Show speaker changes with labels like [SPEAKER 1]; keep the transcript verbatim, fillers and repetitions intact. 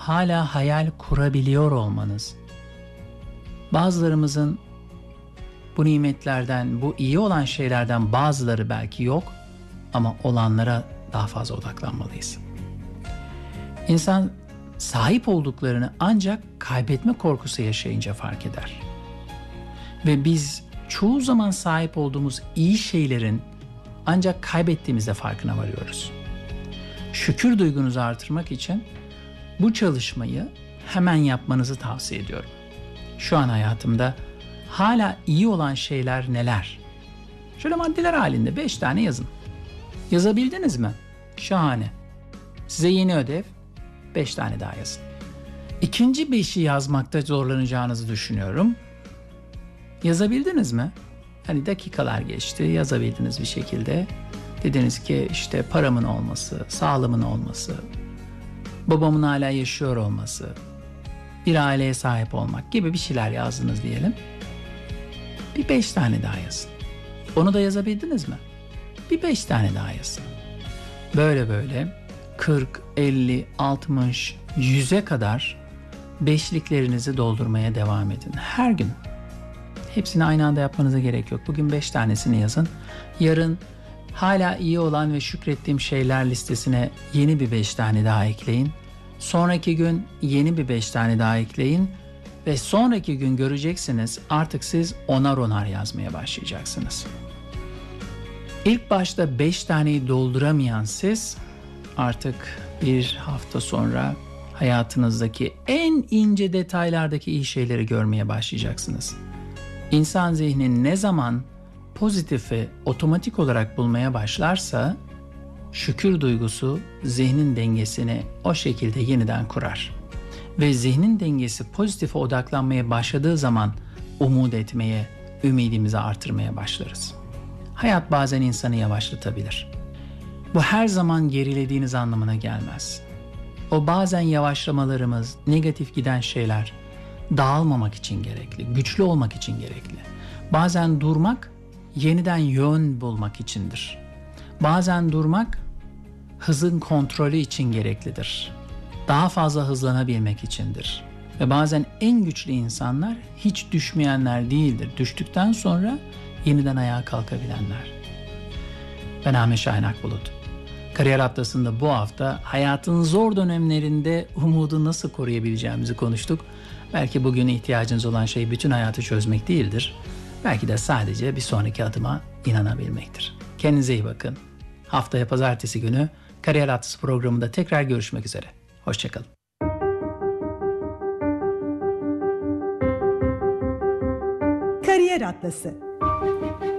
[SPEAKER 1] hala hayal kurabiliyor olmanız, bazılarımızın bu nimetlerden, bu iyi olan şeylerden bazıları belki yok ama olanlara daha fazla odaklanmalıyız. İnsan sahip olduklarını ancak kaybetme korkusu yaşayınca fark eder. Ve biz çoğu zaman sahip olduğumuz iyi şeylerin ancak kaybettiğimizde farkına varıyoruz. Şükür duygunuzu artırmak için bu çalışmayı hemen yapmanızı tavsiye ediyorum. Şu an hayatımda hala iyi olan şeyler neler? Şöyle maddeler halinde beş tane yazın. Yazabildiniz mi? Şahane. Size yeni ödev, beş tane daha yazın. İkinci beşi yazmakta zorlanacağınızı düşünüyorum. Yazabildiniz mi? Hani dakikalar geçti, yazabildiniz bir şekilde. Dediniz ki işte paramın olması, sağlığımın olması, babamın hala yaşıyor olması, bir aileye sahip olmak gibi bir şeyler yazdınız diyelim. Bir beş tane daha yazın. Onu da yazabildiniz mi? Bir beş tane daha yazın. Böyle böyle kırk, elli, altmış, yüze kadar beşliklerinizi doldurmaya devam edin. Her gün. Hepsini aynı anda yapmanıza gerek yok. Bugün beş tanesini yazın. Yarın hala iyi olan ve şükrettiğim şeyler listesine yeni bir beş tane daha ekleyin. Sonraki gün yeni bir beş tane daha ekleyin. Ve sonraki gün göreceksiniz artık siz onar onar yazmaya başlayacaksınız. İlk başta beş taneyi dolduramayan siz artık bir hafta sonra hayatınızdaki en ince detaylardaki iyi şeyleri görmeye başlayacaksınız. İnsan zihni ne zaman pozitifi otomatik olarak bulmaya başlarsa şükür duygusu zihnin dengesini o şekilde yeniden kurar. Ve zihnin dengesi pozitife odaklanmaya başladığı zaman umut etmeye, ümidimizi artırmaya başlarız. Hayat bazen insanı yavaşlatabilir. Bu her zaman gerilediğiniz anlamına gelmez. O bazen yavaşlamalarımız, negatif giden şeyler dağılmamak için gerekli, güçlü olmak için gerekli. Bazen durmak yeniden yön bulmak içindir. Bazen durmak hızın kontrolü için gereklidir. Daha fazla hızlanabilmek içindir. Ve bazen en güçlü insanlar hiç düşmeyenler değildir. Düştükten sonra yeniden ayağa kalkabilenler. Ben Ahmet Şahin Akbulut. Kariyer Atlası'nda bu hafta hayatın zor dönemlerinde umudu nasıl koruyabileceğimizi konuştuk. Belki bugün ihtiyacınız olan şey bütün hayatı çözmek değildir. Belki de sadece bir sonraki adıma inanabilmektir. Kendinize iyi bakın. Haftaya pazartesi günü Kariyer Atlası programında tekrar görüşmek üzere. Hoşçakalın.
[SPEAKER 2] Kariyer Atlası.